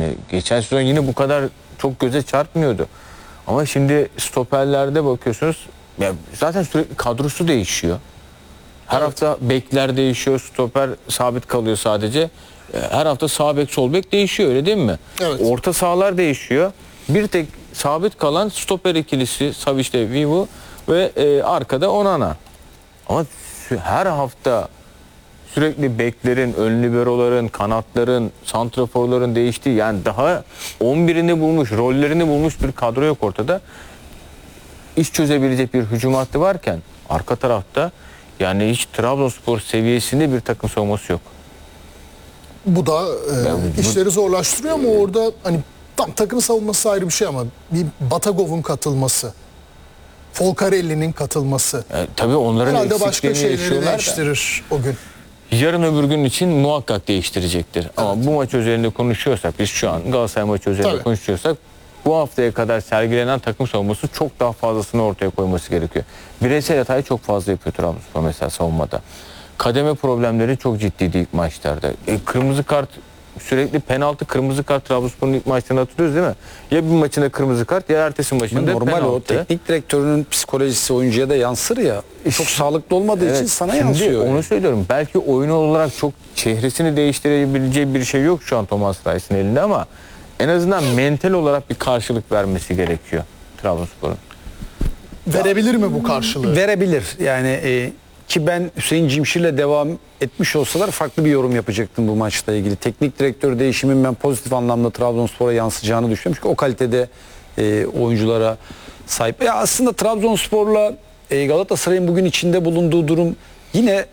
Yani geçen sezon yine bu kadar çok göze çarpmıyordu. Ama şimdi stoperlerde bakıyorsunuz ya zaten sürekli kadrosu değişiyor. Her hafta bekler değişiyor, stoper sabit kalıyor sadece. Her hafta sağ bek, sol bek değişiyor, öyle değil mi? Evet. Orta sahalar değişiyor. Bir tek sabit kalan stoper ikilisi Savic'le Vivu ve arkada Onana. Ama her hafta sürekli beklerin, ön liberoların, kanatların, santraforların değiştiği, yani daha 11'ini bulmuş, rollerini bulmuş bir kadro yok ortada. İş çözebilecek bir hücum hattı varken arka tarafta yani hiç Trabzonspor seviyesinde bir takım savunması yok. Bu da işleri zorlaştırıyor ama orada hani tam takım savunması ayrı bir şey ama bir Batagov'un katılması, Folcarelli'nin katılması Tabii onların herhalde başka eksikliğini şeyleri yaşıyorlar da. değiştirir o gün. Yarın öbür gün için muhakkak değiştirecektir. Ama bu maç üzerinde konuşuyorsak, biz şu an Galatasaray maçı üzerinde Tabii. konuşuyorsak, bu haftaya kadar sergilenen takım savunması çok daha fazlasını ortaya koyması gerekiyor. Bireysel hatayı çok fazla yapıyor Trabzonspor mesela savunmada. Kademe problemleri çok ciddiydi ilk maçlarda. Kırmızı kart, sürekli penaltı, kırmızı kart Trabzonspor'un ilk maçlarını hatırlıyoruz değil mi? Ya bir maçında kırmızı kart ya ertesi maçında Normal penaltı. o teknik direktörünün psikolojisi oyuncuya da yansır ya. Çok sağlıklı olmadığı için sana şimdi yansıyor. Onu söylüyorum. Belki oyun olarak çok çehresini değiştirebileceği bir şey yok şu an Thomas Reis'in elinde ama en azından mental olarak bir karşılık vermesi gerekiyor Trabzonspor'un. Verebilir mi bu karşılığı? Verebilir. Yani ki ben Hüseyin Cimşir'le devam etmiş olsalar farklı bir yorum yapacaktım bu maçla ilgili. Teknik direktör değişimin ben pozitif anlamda Trabzonspor'a yansıyacağını düşünüyorum. Çünkü o kalitede oyunculara sahip. Ya aslında Trabzonspor'la Galatasaray'ın bugün içinde bulunduğu durum yine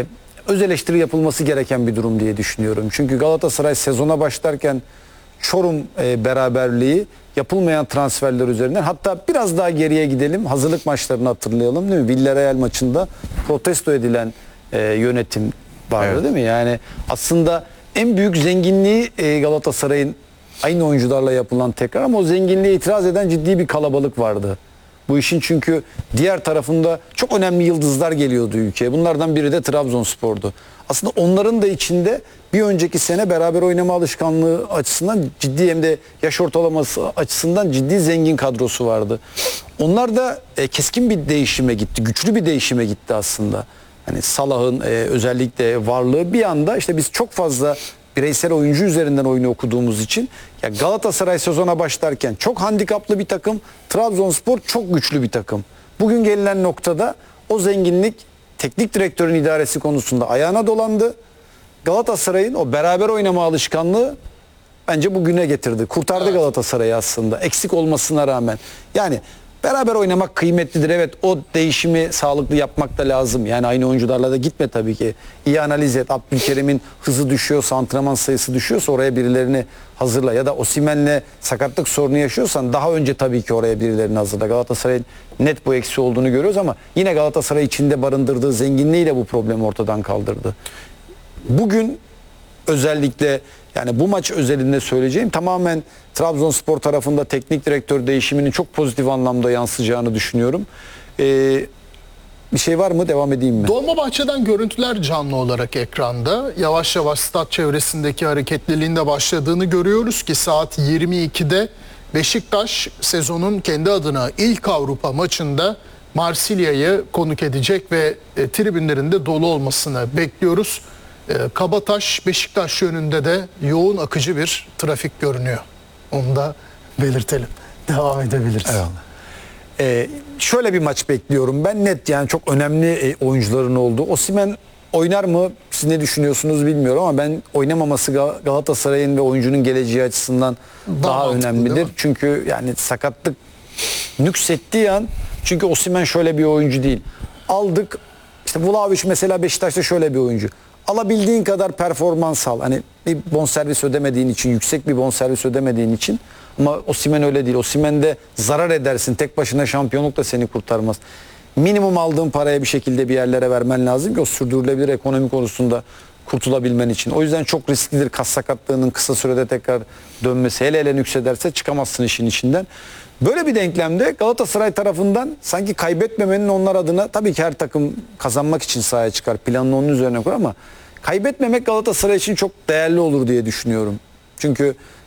öz eleştiri yapılması gereken bir durum diye düşünüyorum. Çünkü Galatasaray sezona başlarken Çorum beraberliği yapılmayan transferler üzerinden, hatta biraz daha geriye gidelim, hazırlık maçlarını hatırlayalım değil mi? Villarreal maçında protesto edilen yönetim vardı, Evet. değil mi? Yani aslında en büyük zenginliği Galatasaray'ın aynı oyuncularla yapılan tekrar, ama o zenginliğe itiraz eden ciddi bir kalabalık vardı. Bu işin çünkü diğer tarafında çok önemli yıldızlar geliyordu ülkeye. Bunlardan biri de Trabzonspor'du. Aslında onların da içinde bir önceki sene beraber oynama alışkanlığı açısından ciddi, hem de yaş ortalaması açısından ciddi zengin kadrosu vardı. Onlar da keskin bir değişime gitti. Güçlü bir değişime gitti aslında. Hani Salah'ın özellikle varlığı bir anda, işte biz çok fazla bireysel oyuncu üzerinden oyunu okuduğumuz için, ya Galatasaray sezona başlarken çok handikaplı bir takım, Trabzonspor çok güçlü bir takım. Bugün gelinen noktada o zenginlik teknik direktörün idaresi konusunda ayağına dolandı. Galatasaray'ın o beraber oynama alışkanlığı bence bugüne getirdi. Kurtardı Galatasaray'ı aslında, eksik olmasına rağmen. Yani beraber oynamak kıymetlidir. Evet, o değişimi sağlıklı yapmak da lazım. Yani aynı oyuncularla da gitme tabii ki. İyi analiz et. Abdülkerim'in hızı düşüyorsa, antrenman sayısı düşüyorsa oraya birilerini hazırla. Ya da Osimhen'le sakatlık sorunu yaşıyorsan daha önce tabii ki oraya birilerini hazırla. Galatasaray'ın net bu eksi olduğunu görüyoruz ama yine Galatasaray içinde barındırdığı zenginliğiyle bu problemi ortadan kaldırdı. Bugün özellikle, yani bu maç özelinde söyleyeceğim, tamamen Trabzonspor tarafında teknik direktör değişiminin çok pozitif anlamda yansıyacağını düşünüyorum. Bir şey var mı? Devam edeyim mi? Dolmabahçe'den görüntüler canlı olarak ekranda. Yavaş yavaş stat çevresindeki hareketliliğin de başladığını görüyoruz ki saat 22'de Beşiktaş sezonun kendi adına ilk Avrupa maçında Marsilya'yı konuk edecek ve tribünlerinde dolu olmasını bekliyoruz. Kabataş Beşiktaş yönünde de yoğun akıcı bir trafik görünüyor. Onu da belirtelim. Devam edebiliriz. Şöyle bir maç bekliyorum ben, net, yani çok önemli oyuncuların olduğu. Osimhen oynar mı? Siz ne düşünüyorsunuz bilmiyorum ama ben oynamaması Galatasaray'ın ve oyuncunun geleceği açısından daha mantıklı, değil önemlidir. mi? Çünkü yani sakatlık nüksettiği an, çünkü Osimhen şöyle bir oyuncu değil. Aldık işte, Vlahovic mesela Beşiktaş'ta şöyle bir oyuncu. Alabildiğin kadar performans al. Hani bir bonservis ödemediğin için, yüksek bir bonservis ödemediğin için. Ama Osimhen öyle değil. Osimhen'de zarar edersin. Tek başına şampiyonluk da seni kurtarmaz. Minimum aldığın paraya bir şekilde bir yerlere vermen lazım ki o sürdürülebilir ekonomi konusunda kurtulabilmen için. O yüzden çok risklidir kas sakatlığının kısa sürede tekrar dönmesi. Hele hele nüksederse çıkamazsın işin içinden. Böyle bir denklemde Galatasaray tarafından sanki kaybetmemenin onlar adına, tabii ki her takım kazanmak için sahaya çıkar. Planını onun üzerine koyar ama kaybetmemek Galatasaray için çok değerli olur diye düşünüyorum. Çünkü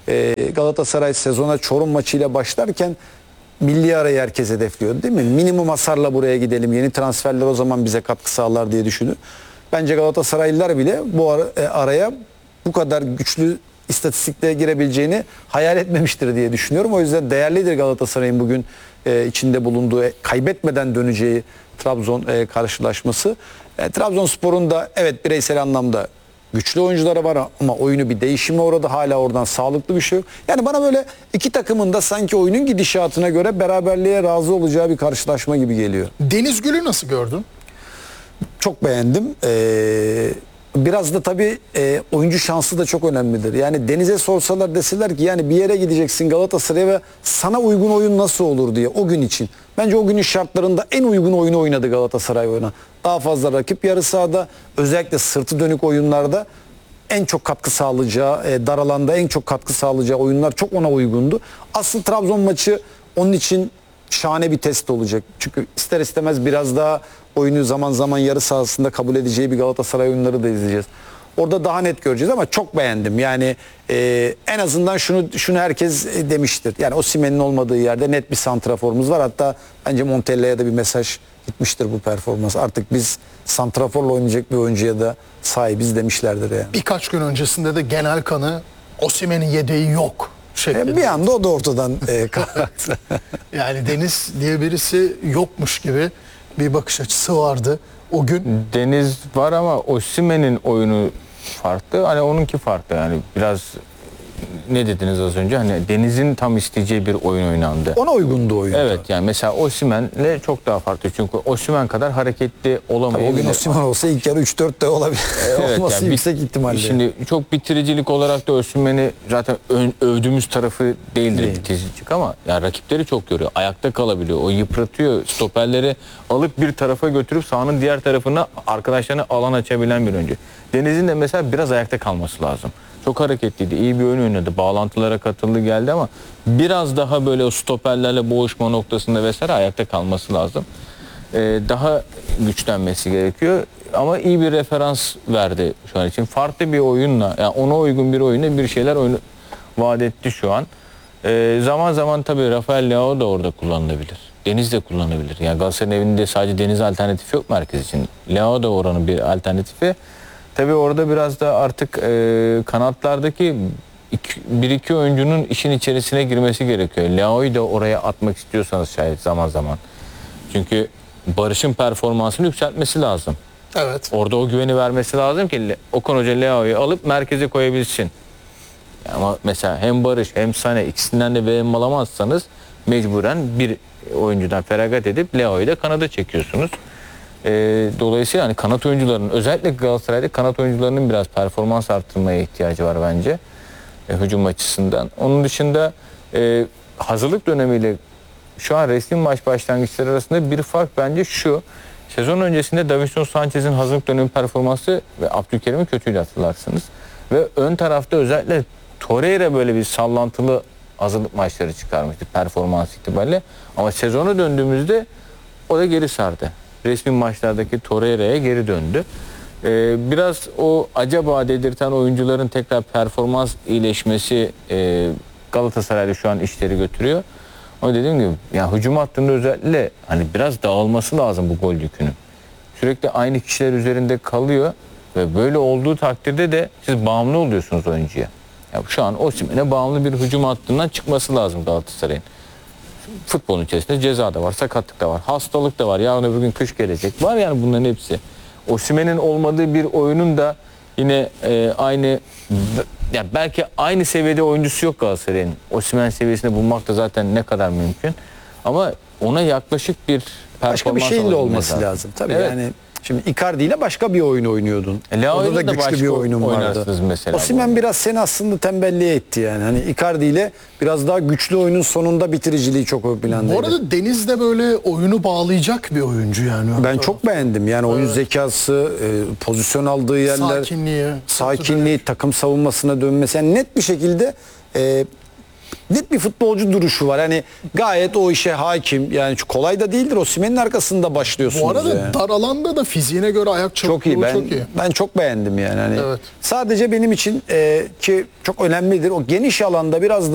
Galatasaray sezona Çorum maçıyla başlarken milli arayı herkes hedefliyor değil mi? Minimum hasarla buraya gidelim. Yeni transferler o zaman bize katkı sağlar diye düşünüyor. Bence Galatasaraylılar bile bu araya bu kadar güçlü istatistikte girebileceğini hayal etmemiştir diye düşünüyorum. O yüzden değerlidir Galatasaray'ın bugün içinde bulunduğu, kaybetmeden döneceği Trabzon karşılaşması. Trabzonspor'un da evet bireysel anlamda güçlü oyuncuları var ama oyunu bir değişime uğradı. Hala oradan sağlıklı bir şey yok. Yani bana böyle iki takımın da sanki oyunun gidişatına göre beraberliğe razı olacağı bir karşılaşma gibi geliyor. Deniz Gül'ü nasıl gördün? Çok beğendim. Biraz da tabii oyuncu şansı da çok önemlidir. Yani Deniz'e sorsalar deseler ki yani bir yere gideceksin Galatasaray'a ve sana uygun oyun nasıl olur diye o gün için. Bence o günün şartlarında en uygun oyunu oynadı Galatasaray oyuna. Daha fazla rakip yarı sahada, özellikle sırtı dönük oyunlarda en çok katkı sağlayacağı, dar alanda en çok katkı sağlayacağı oyunlar çok ona uygundu. Aslında Trabzon maçı onun için şahane bir test olacak. Çünkü ister istemez biraz daha oyunu zaman zaman yarı sahasında kabul edeceği bir Galatasaray oyunları da izleyeceğiz. Orada daha net göreceğiz ama çok beğendim. Yani en azından şunu herkes demiştir. Yani Osimhen'in olmadığı yerde net bir santraforumuz var. Hatta bence Montella'ya da bir mesaj gitmiştir bu performans. Artık biz santraforla oynayacak bir oyuncuya da sahibiz demişlerdir yani. Birkaç gün öncesinde de genel kanı Osimhen'in yedeği yok şeklinde. Bir anda o da ortadan kalktı. Yani Deniz diye birisi yokmuş gibi bir bakış açısı vardı o gün. Deniz var ama Osimhen'in oyunu farklı. Hani onunki farklı. Yani biraz ne dediniz az önce? Hani Deniz'in tam isteyeceği bir oyun oynandı. Ona uygundu oyun. Evet yani mesela Osimhen'le çok daha farklı. Çünkü Osimhen kadar hareketli O gün olamayabilir. Osimhen olsa ilk yarı 3-4 de olabilir. Evet, Olması yani yüksek ihtimalle. Şimdi çok bitiricilik olarak da Osimhen'i zaten övdüğümüz tarafı değildir Değil. bitiricilik ama yani rakipleri çok görüyor. Ayakta kalabiliyor. O yıpratıyor. Stoperleri alıp bir tarafa götürüp sahanın diğer tarafına arkadaşlarına alan açabilen bir oyuncu. Deniz'in de mesela biraz ayakta kalması lazım. Çok hareketliydi. İyi bir oyun oynadı. Bağlantılara katıldı geldi ama biraz daha böyle o stoperlerle boğuşma noktasında vesaire ayakta kalması lazım. Daha güçlenmesi gerekiyor. Ama iyi bir referans verdi şu an için. Farklı bir oyunla, yani ona uygun bir oyunla bir şeyler vaat etti şu an. Zaman zaman tabii Rafael Leao da orada kullanılabilir. Deniz de kullanılabilir. Yani Galatasaray'ın evinde sadece Deniz alternatifi yok merkez için. Leao da oranın bir alternatifi. Tabii orada biraz da artık kanatlardaki bir iki oyuncunun işin içerisine girmesi gerekiyor. Leao'yu da oraya atmak istiyorsanız şayet zaman zaman. Çünkü Barış'ın performansını yükseltmesi lazım. Evet. Orada o güveni vermesi lazım ki Okan Hoca Leao'yu alıp merkeze koyabilsin. Ama mesela hem Barış hem Sané ikisinden de verim alamazsanız mecburen bir oyuncudan feragat edip Leao'yu da kanada çekiyorsunuz. Dolayısıyla hani kanat oyuncularının özellikle Galatasaray'da kanat oyuncularının biraz performans arttırmaya ihtiyacı var bence hücum açısından. Onun dışında hazırlık dönemiyle şu an resmi maç başlangıçları arasında bir fark bence şu. Sezon öncesinde Davinson Sanchez'in hazırlık dönemi performansı ve Abdülkerim'in kötüydü hatırlarsınız. Ve ön tarafta özellikle Torreira böyle bir sallantılı hazırlık maçları çıkarmıştı performans itibariyle. Ama sezona döndüğümüzde o da geri sardı. Resmi maçlardaki Torreira'ya geri döndü. Biraz o acaba dedirten oyuncuların tekrar performans iyileşmesi Galatasaray'da şu an işleri götürüyor. Ama dediğim gibi ya hücum hattında özellikle hani biraz dağılması lazım bu gol yükünün. Sürekli aynı kişiler üzerinde kalıyor ve böyle olduğu takdirde de siz bağımlı oluyorsunuz oyuncuya. Ya şu an Osimhen'e bağımlı bir hücum hattından çıkması lazım Galatasaray'ın. Futbolun içerisinde ceza da var, sakatlık da var, hastalık da var. Yarın öbür gün kış gelecek. Var yani bunların hepsi. Osimhen'in olmadığı bir oyunun da yine aynı yani belki aynı seviyede oyuncusu yok Galatasaray'ın. Osimhen seviyesinde bulmak da zaten ne kadar mümkün. Ama ona yaklaşık bir performans Başka bir şeyin de olması lazım. Tabii evet. yani şimdi Icardi ile başka bir oyun oynuyordun. Leao'yla Orada da da güçlü başka bir oyunun vardı. oynarsınız mesela. Osimhen biraz seni aslında tembelliğe etti yani. Hani Icardi ile biraz daha güçlü oyunun sonunda bitiriciliği çok ön plandaydı. Bu arada Deniz de böyle oyunu bağlayacak bir oyuncu yani. Ben çok beğendim. Yani oyun zekası, pozisyon aldığı yerler, Sakinliği. takım savunmasına dönmesi. Yani net bir şekilde net bir futbolcu duruşu var. Hani gayet o işe hakim. Yani kolay da değildir. Osimhen'in arkasında başlıyorsunuz. Bu arada yani. dar alanda da fiziğine göre ayak çabukluğu Çok iyi. çok iyi. Ben çok beğendim yani. Hani Evet. sadece benim için ki çok önemlidir. O geniş alanda biraz